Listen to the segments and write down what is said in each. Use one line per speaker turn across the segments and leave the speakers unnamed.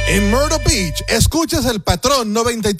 En Myrtle Beach, escuchas El Patrón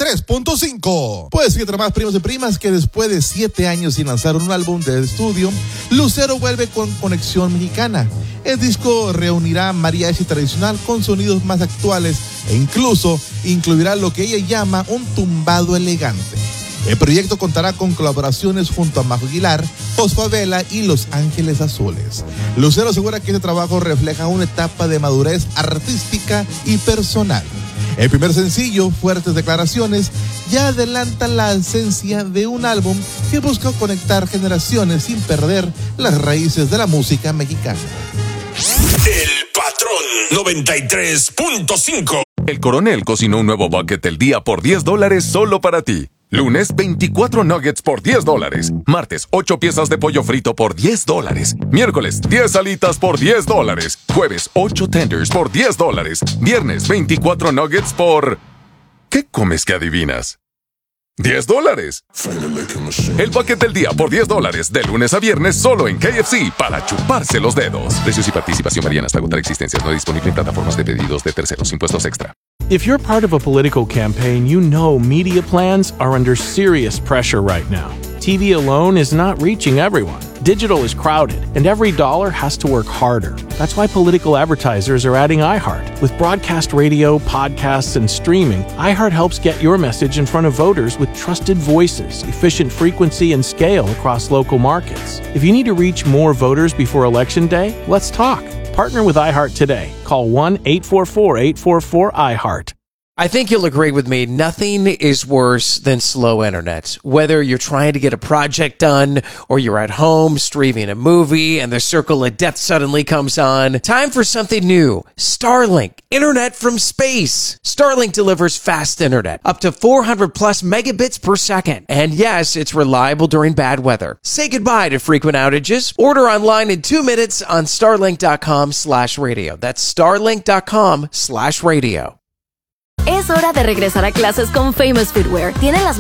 93.5. Pues fíjate más, primos y primas, que después de 7 años sin lanzar un álbum de estudio, Lucero vuelve con Conexión Mexicana. El disco reunirá mariachi tradicional con sonidos más actuales e incluso incluirá lo que ella llama un tumbado elegante. El proyecto contará con colaboraciones junto a Majo Aguilar, Fosfavela y Los Ángeles Azules. Lucero asegura que este trabajo refleja una etapa de madurez artística y personal. El primer sencillo, Fuertes Declaraciones, ya adelanta la esencia de un álbum que busca conectar generaciones sin perder las raíces de la música mexicana.
El Patrón 93.5.
El Coronel cocinó un nuevo bucket del día por $10 solo para ti. Lunes, 24 nuggets por $10. Martes, 8 piezas de pollo frito por $10. Miércoles, 10 alitas por $10. Jueves, 8 tenders por $10. Viernes, 24 nuggets por... ¿Qué comes que adivinas? $10. El bucket del día por $10, de lunes a viernes solo en KFC, para chuparse los dedos. Precios y participación varían hasta agotar existencias. No disponible en plataformas de pedidos de terceros. Impuestos extra.
If you're part of a political campaign, you know media plans are under serious pressure right now. TV alone is not reaching everyone. Digital is crowded, and every dollar has to work harder. That's why political advertisers are adding iHeart. With broadcast radio, podcasts, and streaming, iHeart helps get your message in front of voters with trusted voices, efficient frequency, and scale across local markets. If you need to reach more voters before Election Day, let's talk. Partner with iHeart today. Call 1-844-844-iHeart.
I think you'll agree with me, nothing is worse than slow internet. Whether you're trying to get a project done or you're at home streaming a movie and the circle of death suddenly comes on, time for something new. Starlink, internet from space. Starlink delivers fast internet, up to 400 plus megabits per second. And yes, it's reliable during bad weather. Say goodbye to frequent outages. Order online in 2 minutes on starlink.com/radio. That's starlink.com/radio.
Es hora de regresar a clases con Famous Footwear. Tienen las